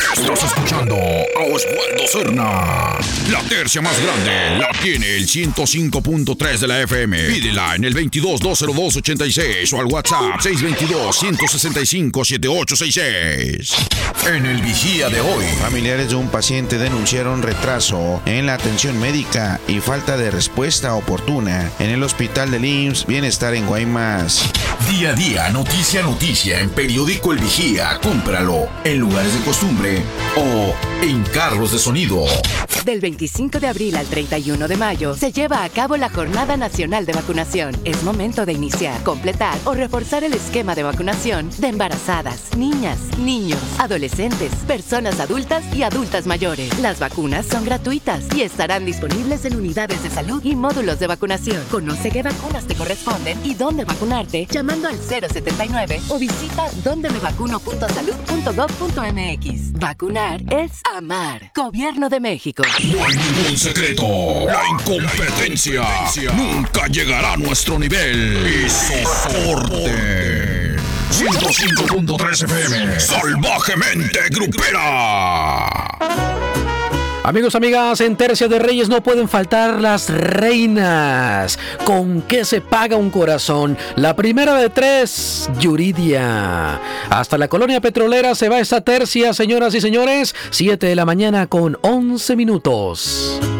Estás escuchando a Osvaldo Serna. La tercia más grande la tiene el 105.3 de la FM. Pídela en el 22-202-86 o al WhatsApp 622-165-7866. En el Vigía de hoy. Familiares de un paciente denunciaron retraso en la atención médica y falta de respuesta oportuna en el hospital del IMSS Bienestar en Guaymas. Día a día, noticia a noticia en Periódico El Vigía. Cómpralo en lugares de costumbre o en carros de sonido. Del 25 de abril al 31 de mayo se lleva a cabo la Jornada Nacional de Vacunación. Es momento de iniciar, completar o reforzar el esquema de vacunación de embarazadas, niñas, niños, adolescentes, personas adultas y adultas mayores. Las vacunas son gratuitas y estarán disponibles en unidades de salud y módulos de vacunación. Conoce qué vacunas te corresponden y dónde vacunarte llamando al 079 o visita dondemevacuno.salud.gov.mx. Vacunar es amar. Gobierno de México. No hay ningún secreto. La incompetencia nunca llegará a nuestro nivel. Y soporte. 105.3 FM. Salvajemente grupera. Amigos, amigas, en Tercia de Reyes no pueden faltar las reinas. ¿Con qué se paga un corazón? La primera de tres, Yuridia. Hasta la colonia petrolera se va esta tercia, señoras y señores. 7 de la mañana con 11 minutos.